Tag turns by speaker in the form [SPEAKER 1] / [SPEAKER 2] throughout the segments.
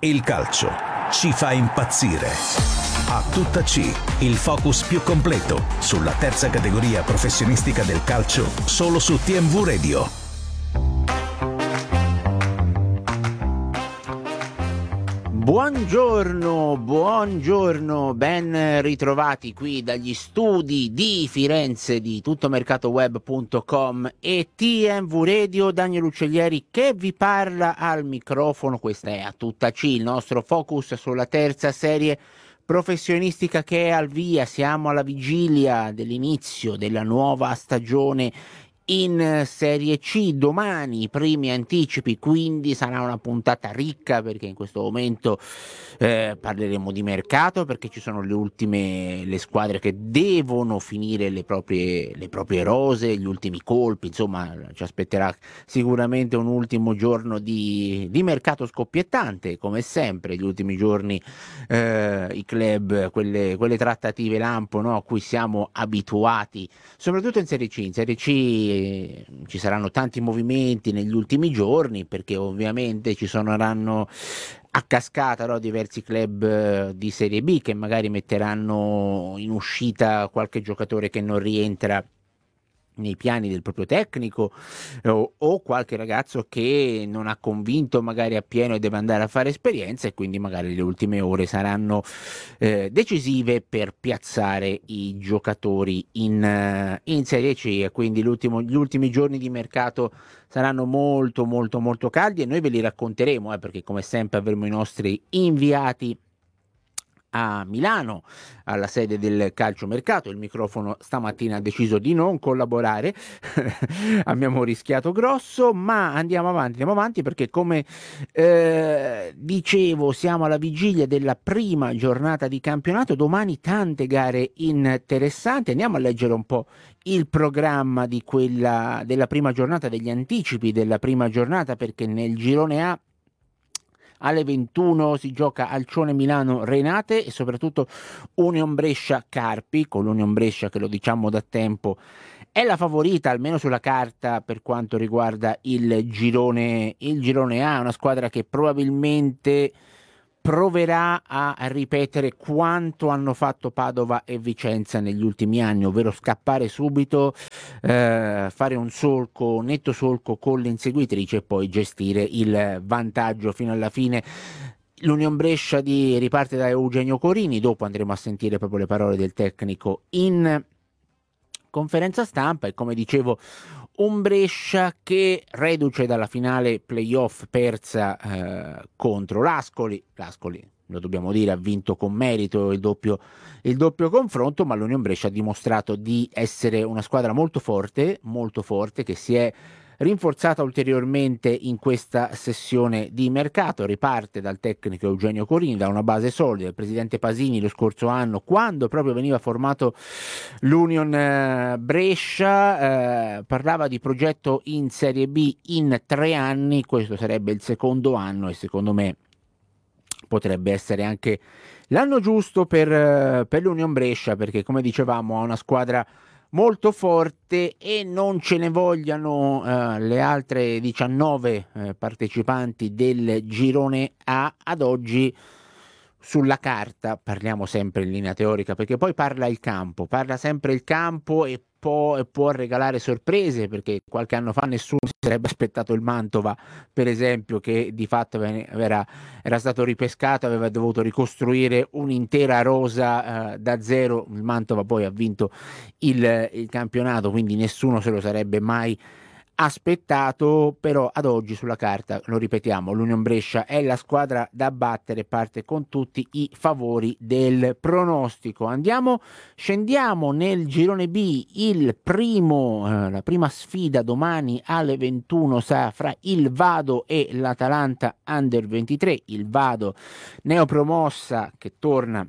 [SPEAKER 1] Il calcio ci fa impazzire. A tutta C, il focus più completo sulla terza categoria professionistica del calcio, solo su TMV Radio.
[SPEAKER 2] Buongiorno, ben ritrovati qui dagli studi di Firenze di tuttomercatoweb.com e TMV Radio. Daniel Uccellieri che vi parla al microfono. Questa è A Tutta C, il nostro focus sulla terza serie professionistica che è al via. Siamo alla vigilia dell'inizio della nuova stagione in Serie C. Domani i primi anticipi, quindi sarà una puntata ricca, perché in questo momento parleremo di mercato, perché ci sono le squadre che devono finire le proprie rose, gli ultimi colpi. Insomma, ci aspetterà sicuramente un ultimo giorno di mercato scoppiettante, come sempre gli ultimi giorni, i club, quelle trattative lampo, no, a cui siamo abituati, soprattutto in Serie C. In Serie C ci saranno tanti movimenti negli ultimi giorni, perché ovviamente ci saranno a cascata, no, diversi club di Serie B che magari metteranno in uscita qualche giocatore che non rientra nei piani del proprio tecnico, o qualche ragazzo che non ha convinto magari appieno e deve andare a fare esperienza, e quindi magari le ultime ore saranno decisive per piazzare i giocatori in Serie C, e quindi gli ultimi giorni di mercato saranno molto caldi, e noi ve li racconteremo, perché come sempre avremo i nostri inviati a Milano, alla sede del calciomercato. Il microfono stamattina ha deciso di non collaborare, abbiamo rischiato grosso, ma andiamo avanti, perché come dicevo, siamo alla vigilia della prima giornata di campionato. Domani tante gare interessanti. Andiamo a leggere un po' il programma della prima giornata, degli anticipi della prima giornata, perché nel girone A alle 21 si gioca Alcione Milano Renate e soprattutto Union Brescia Carpi, con l'Union Brescia che, lo diciamo da tempo, è la favorita almeno sulla carta per quanto riguarda il girone A, una squadra che probabilmente proverà a ripetere quanto hanno fatto Padova e Vicenza negli ultimi anni, ovvero scappare subito, fare un netto solco con le inseguitrici e poi gestire il vantaggio fino alla fine. L'Union Brescia riparte da Eugenio Corini, dopo andremo a sentire proprio le parole del tecnico in conferenza stampa, e come dicevo un Brescia che, reduce dalla finale playoff persa contro l'Ascoli, lo dobbiamo dire, ha vinto con merito il doppio confronto, ma l'Union Brescia ha dimostrato di essere una squadra molto forte, che si è rinforzata ulteriormente in questa sessione di mercato. Riparte dal tecnico Eugenio Corini, da una base solida. Il presidente Pasini lo scorso anno, quando proprio veniva formato l'Union Brescia, parlava di progetto in Serie B in 3 anni. Questo sarebbe il secondo anno, e secondo me potrebbe essere anche l'anno giusto per l'Union Brescia, perché come dicevamo ha una squadra molto forte, e non ce ne vogliano le altre 19 partecipanti del girone A ad oggi. Sulla carta, parliamo sempre in linea teorica, perché poi parla sempre il campo, e può regalare sorprese, perché qualche anno fa nessuno si sarebbe aspettato il Mantova, per esempio, che di fatto era stato ripescato, aveva dovuto ricostruire un'intera rosa da zero. Il Mantova poi ha vinto il campionato, quindi nessuno se lo sarebbe mai aspettato. Però ad oggi sulla carta, lo ripetiamo, l'Union Brescia è la squadra da battere, parte con tutti i favori del pronostico. Scendiamo nel girone B. La prima sfida domani alle 21 sarà fra il Vado e l'Atalanta Under 23. Il Vado neopromossa che torna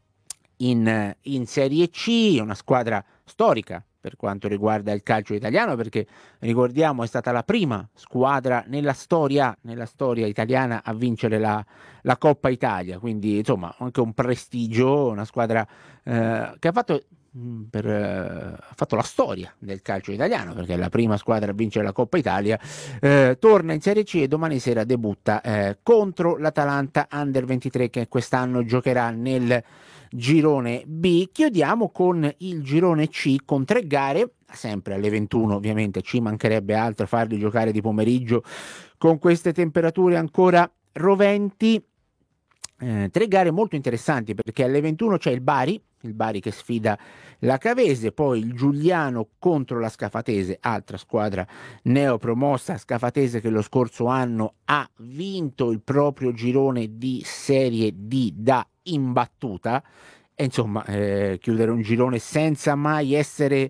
[SPEAKER 2] in Serie C, una squadra storica per quanto riguarda il calcio italiano, perché ricordiamo è stata la prima squadra nella storia italiana a vincere la Coppa Italia, quindi insomma anche un prestigio, una squadra che ha fatto ha fatto la storia del calcio italiano, perché è la prima squadra a vincere la Coppa Italia, torna in Serie C e domani sera debutta contro l'Atalanta Under 23, che quest'anno giocherà nel girone B. Chiudiamo con il girone C con 3 gare, sempre alle 21, ovviamente ci mancherebbe altro farli giocare di pomeriggio con queste temperature ancora roventi. 3 gare molto interessanti, perché alle 21 c'è il Bari che sfida la Cavese, poi il Giuliano contro la Scafatese, altra squadra neopromossa, Scafatese che lo scorso anno ha vinto il proprio girone di Serie D da imbattuta, e insomma chiudere un girone senza mai essere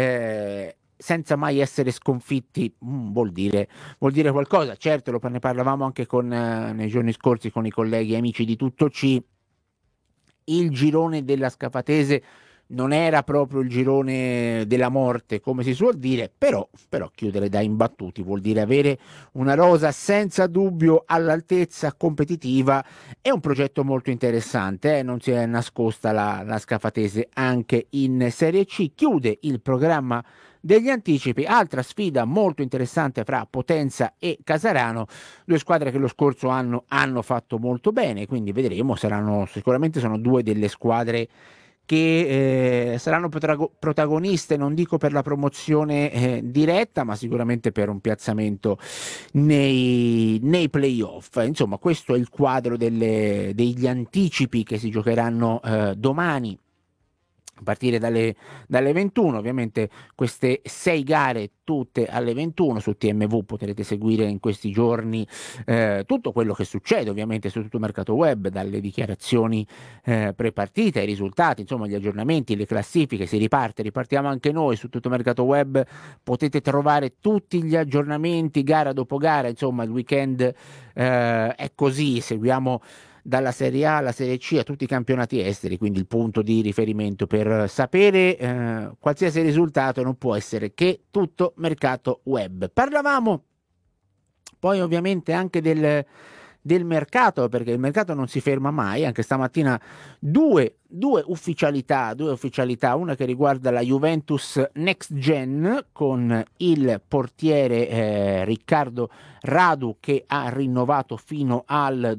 [SPEAKER 2] sconfitti vuol dire qualcosa. Certo, ne parlavamo anche nei giorni scorsi con i colleghi e amici di Tutto C. Il girone della Scafatese non era proprio il girone della morte, come si suol dire, però chiudere da imbattuti vuol dire avere una rosa senza dubbio all'altezza, competitiva. È un progetto molto interessante, non si è nascosta la Scafatese anche in Serie C. Chiude il programma degli anticipi, altra sfida molto interessante fra Potenza e Casarano, 2 squadre che lo scorso anno hanno fatto molto bene, quindi vedremo, sicuramente sono 2 delle squadre che saranno protagoniste, non dico per la promozione diretta, ma sicuramente per un piazzamento nei playoff. Insomma, questo è il quadro degli anticipi che si giocheranno domani a partire dalle 21. Ovviamente queste 6 gare tutte alle 21 su TMV, potrete seguire in questi giorni tutto quello che succede ovviamente su tutto il mercato web, dalle dichiarazioni pre-partita, i risultati, insomma gli aggiornamenti, le classifiche. Ripartiamo anche noi su tutto il mercato web, potete trovare tutti gli aggiornamenti gara dopo gara, insomma il weekend è così, seguiamo dalla Serie A alla Serie C a tutti i campionati esteri, quindi il punto di riferimento per sapere qualsiasi risultato non può essere che tutto mercato web. Parlavamo poi ovviamente anche del mercato, perché il mercato non si ferma mai. Anche stamattina due ufficialità, una che riguarda la Juventus Next Gen con il portiere Riccardo Radu, che ha rinnovato fino al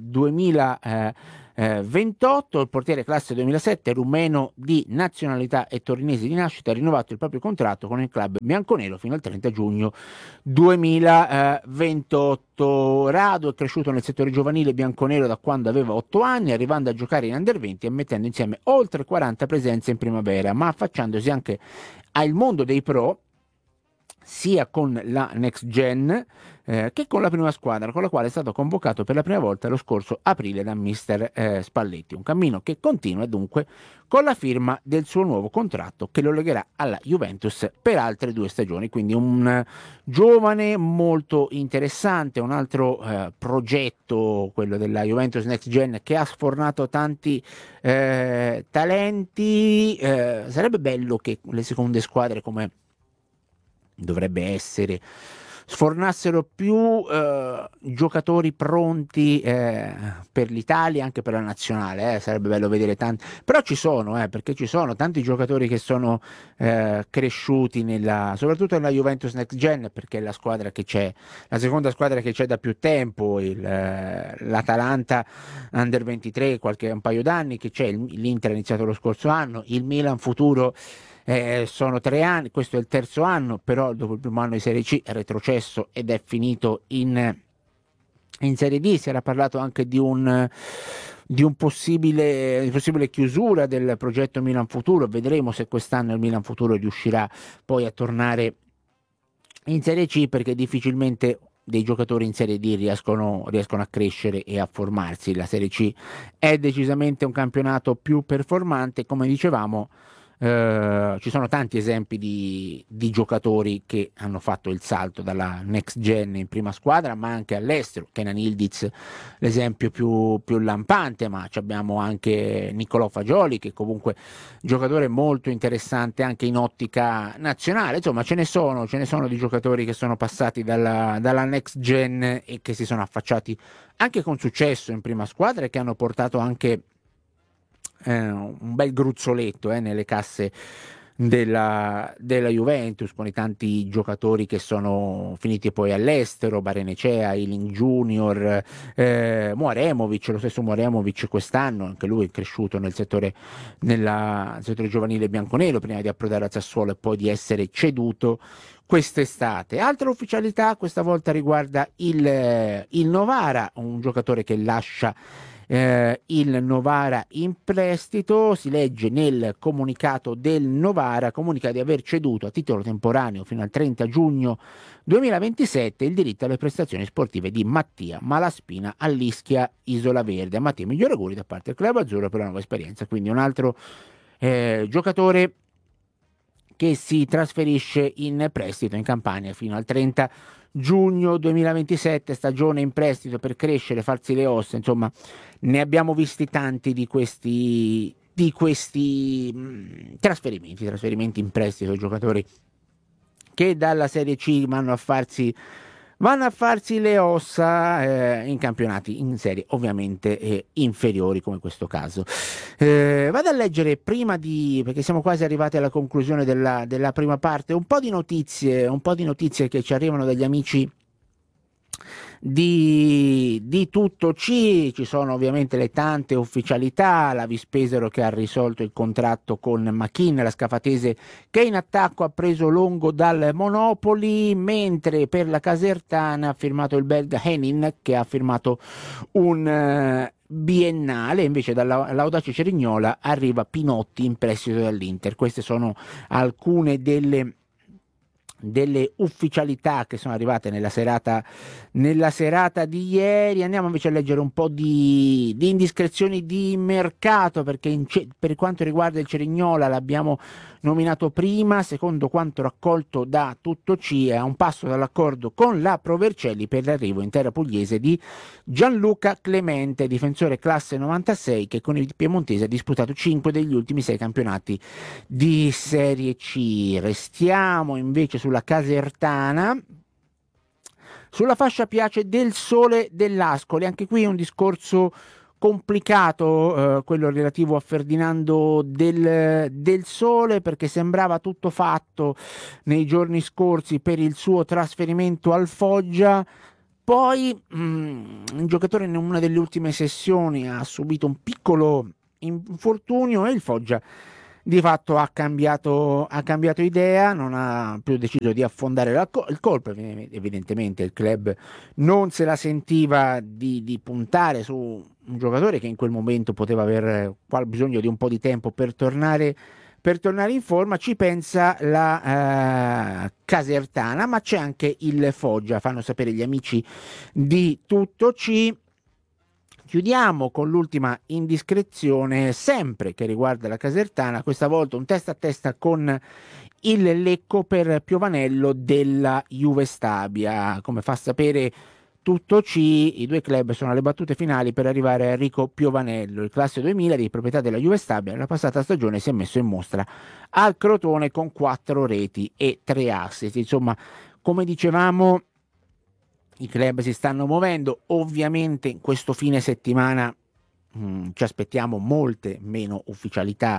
[SPEAKER 2] 2028, il portiere classe 2007 rumeno di nazionalità e torinese di nascita, ha rinnovato il proprio contratto con il club bianconero fino al 30 giugno 2028. Radu è cresciuto nel settore giovanile bianconero da quando aveva 8 anni, arrivando a giocare in Under 20 e mettendo insieme oltre 40 presenze in primavera, ma affacciandosi anche al mondo dei pro, sia con la Next Gen che con la prima squadra, con la quale è stato convocato per la prima volta lo scorso aprile da mister Spalletti. Un cammino che continua dunque con la firma del suo nuovo contratto, che lo legherà alla Juventus per altre 2 stagioni. Quindi un giovane molto interessante, un altro progetto, quello della Juventus Next Gen, che ha sfornato tanti talenti. Sarebbe bello che le seconde squadre, come dovrebbe essere, sfornassero più giocatori pronti per l'Italia, anche per la nazionale. Sarebbe bello vedere tanti, però ci sono, perché ci sono tanti giocatori che sono cresciuti soprattutto nella Juventus Next Gen, perché è la squadra che c'è, la seconda squadra che c'è da più tempo. L'Atalanta Under 23 un paio d'anni che c'è, l'Inter ha iniziato lo scorso anno, il Milan futuro sono 3 anni, questo è il terzo anno, però dopo il primo anno di Serie C è retrocesso ed è finito in Serie D. Si era parlato anche di un possibile chiusura del progetto Milan Futuro. Vedremo se quest'anno il Milan Futuro riuscirà poi a tornare in Serie C, perché difficilmente dei giocatori in Serie D riescono a crescere e a formarsi. La Serie C è decisamente un campionato più performante, come dicevamo. Ci sono tanti esempi di giocatori che hanno fatto il salto dalla Next Gen in prima squadra, ma anche all'estero. Kenan Yildiz l'esempio più lampante, ma abbiamo anche Niccolò Fagioli, che comunque giocatore molto interessante anche in ottica nazionale. Insomma, ce ne sono di giocatori che sono passati dalla Next Gen e che si sono affacciati anche con successo in prima squadra e che hanno portato anche un bel gruzzoletto nelle casse della Juventus, con i tanti giocatori che sono finiti poi all'estero, Barenecea, Ealing Junior, Muaremovic, lo stesso Muaremovic quest'anno, anche lui è cresciuto nel settore giovanile bianconero prima di approdare a Sassuolo e poi di essere ceduto quest'estate. Altra ufficialità questa volta riguarda il Novara, un giocatore che lascia il Novara in prestito. Si legge nel comunicato del Novara, comunica di aver ceduto a titolo temporaneo fino al 30 giugno 2027 il diritto alle prestazioni sportive di Mattia Malaspina all'Ischia Isola Verde. A Mattia, migliori auguri da parte del club azzurro per la nuova esperienza, quindi un altro giocatore che si trasferisce in prestito in Campania fino al 30 giugno 2027, stagione in prestito per crescere, farsi le ossa, insomma ne abbiamo visti tanti di questi trasferimenti in prestito, giocatori che dalla Serie C vanno a farsi le ossa in campionati in serie ovviamente inferiori come questo caso. Vado a leggere perché siamo quasi arrivati alla conclusione della prima parte, un po' di notizie che ci arrivano dagli amici di Tutto C. Ci sono ovviamente le tante ufficialità, la Vispesero che ha risolto il contratto con Machin, la Scafatese che in attacco ha preso Longo dal Monopoli, mentre per la Casertana ha firmato il belga Henin che ha firmato un biennale, invece dall'Audace Cerignola arriva Pinotti in prestito dall'Inter. Queste sono alcune delle ufficialità che sono arrivate nella serata di ieri. Andiamo invece a leggere un po' di indiscrezioni di mercato, perché per quanto riguarda il Cerignola l'abbiamo nominato prima, secondo quanto raccolto da Tutto C è a un passo dall'accordo con la Pro Vercelli per l'arrivo in terra pugliese di Gianluca Clemente, difensore classe 96 che con il piemontese ha disputato 5 degli ultimi 6 campionati di Serie C. Restiamo invece sulla Casertana, sulla fascia Piace del Sole dell'Ascoli. Anche qui un discorso complicato, quello relativo a Ferdinando del Sole, perché sembrava tutto fatto nei giorni scorsi per il suo trasferimento al Foggia. Poi un giocatore in una delle ultime sessioni ha subito un piccolo infortunio e il Foggia di fatto ha cambiato idea, non ha più deciso di affondare il colpo. Evidentemente il club non se la sentiva di puntare su un giocatore che in quel momento poteva aver bisogno di un po' di tempo per tornare in forma. Ci pensa la Casertana, ma c'è anche il Foggia, fanno sapere gli amici di Tutto C. Chiudiamo con l'ultima indiscrezione, sempre che riguarda la Casertana, questa volta un testa a testa con il Lecco per Piovanello della Juve Stabia. Come fa sapere Tutto C, i due club sono alle battute finali per arrivare a Enrico Piovanello. Il classe 2000 di proprietà della Juve Stabia nella passata stagione si è messo in mostra al Crotone con 4 reti e 3 assist. Insomma, come dicevamo, i club si stanno muovendo. Ovviamente in questo fine settimana ci aspettiamo molte meno ufficialità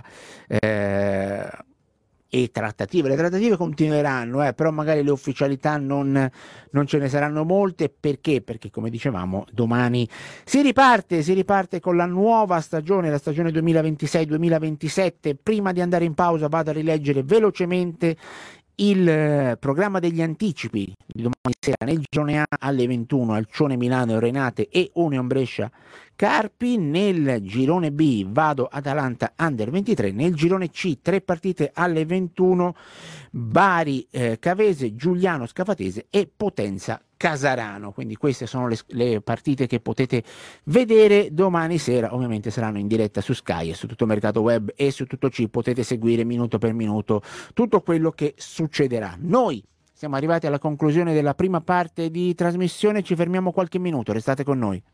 [SPEAKER 2] e trattative. Le trattative continueranno, però magari le ufficialità non ce ne saranno molte. Perché come dicevamo domani si riparte con la nuova stagione, la stagione 2026-2027. Prima di andare in pausa vado a rileggere velocemente il programma degli anticipi di domani sera. Nel girone A alle 21 Alcione Milano Renate e Union Brescia Carpi. Nel girone B vado Atalanta Under 23. Nel girone C 3 partite alle 21 Bari Cavese, Giuliano Scafatese e Potenza Casarano. Quindi queste sono le partite che potete vedere domani sera. Ovviamente saranno in diretta su Sky e su tutto il mercato web e su Tutto C. Potete seguire minuto per minuto tutto quello che succederà. Noi siamo arrivati alla conclusione della prima parte di trasmissione, ci fermiamo qualche minuto, restate con noi.